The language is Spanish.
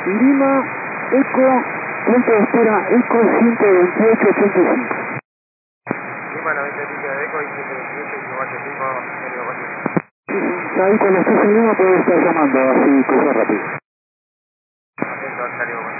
Lima, Eco, punto de espera, Eco 128.5. Lima 95 de Eco y 128 y kilómetros 5, medio vacío. Ahí cuando estés en Lima puedes estar llamando, así cruza rápido. Atento al salido.